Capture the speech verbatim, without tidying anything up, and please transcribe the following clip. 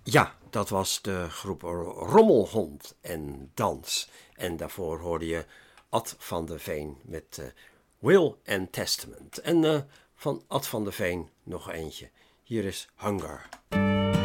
Ja, dat was de groep Rommelhond en Dans. En daarvoor hoorde je Ad van der Veen met uh, Will and Testament. En uh, van Ad van der Veen nog eentje. Hier is Hunger.